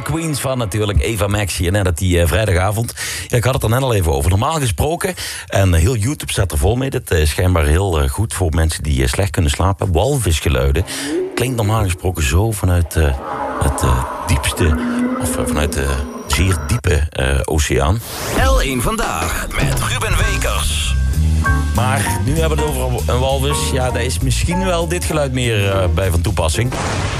Queens van natuurlijk Eva Max hier net die vrijdagavond. Ja, ik had het er net al even over. Normaal gesproken, en heel YouTube staat er vol mee. Dat is schijnbaar heel goed voor mensen die slecht kunnen slapen. Walvisgeluiden klinkt normaal gesproken zo vanuit het diepste, of vanuit de zeer diepe oceaan. L1 Vandaag met Ruben Wekers. Maar nu hebben we het over een walvis. Ja, daar is misschien wel dit geluid meer bij van toepassing.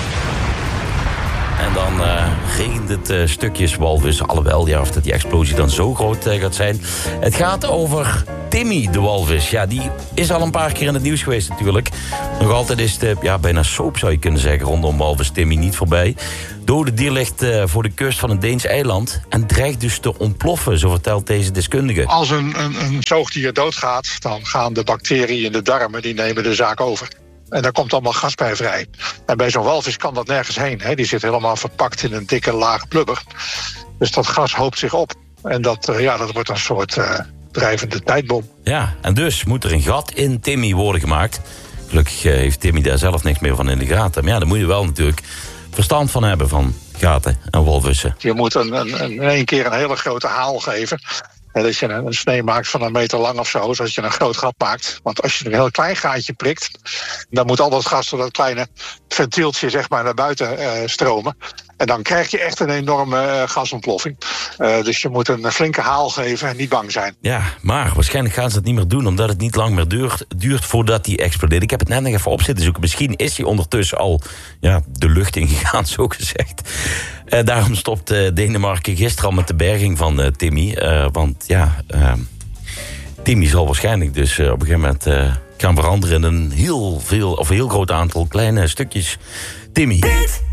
En dan regent het stukjes walvis. Alhoewel, ja, of dat die explosie dan zo groot gaat zijn. Het gaat over Timmy de walvis. Ja, die is al een paar keer in het nieuws geweest natuurlijk. Nog altijd is de, bijna soap zou je kunnen zeggen, rondom walvis Timmy niet voorbij. Dode dier ligt voor de kust van een Deens eiland en dreigt dus te ontploffen, zo vertelt deze deskundige. Als een zoogdier doodgaat, dan gaan de bacteriën in de darmen, die nemen de zaak over. En daar komt allemaal gas bij vrij. En bij zo'n walvis kan dat nergens heen. Hè. Die zit helemaal verpakt in een dikke laag blubber. Dus dat gas hoopt zich op. En dat wordt een soort drijvende tijdbom. Ja, en dus moet er een gat in Timmy worden gemaakt. Gelukkig heeft Timmy daar zelf niks meer van in de gaten. Maar ja, daar moet je wel natuurlijk verstand van hebben van gaten en walvissen. Je moet in één keer een hele grote haal geven. En dat je een snee maakt van 1 meter lang of zo, zodat je een groot gat maakt. Want als je een heel klein gaatje prikt, dan moet al dat gas door dat kleine ventieltje zeg maar naar buiten stromen. En dan krijg je echt een enorme gasontploffing. Dus je moet een flinke haal geven en niet bang zijn. Ja, maar waarschijnlijk gaan ze dat niet meer doen, omdat het niet lang meer duurt voordat die explodeert. Ik heb het net nog even op zitten zoeken. Misschien is hij ondertussen al de lucht ingegaan, zo gezegd. Daarom stopt Denemarken gisteren al met de berging van Timmy. Want Timmy zal waarschijnlijk dus op een gegeven moment gaan veranderen in een heel groot aantal kleine stukjes Timmy.